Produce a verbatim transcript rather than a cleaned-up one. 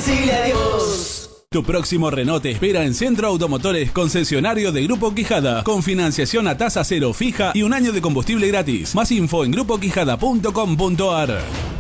decirle adiós. Tu próximo Renault te espera en Centro Automotores, concesionario de Grupo Quijada, con financiación a tasa cero fija y un año de combustible gratis. Más info en grupo quijada punto com punto ar.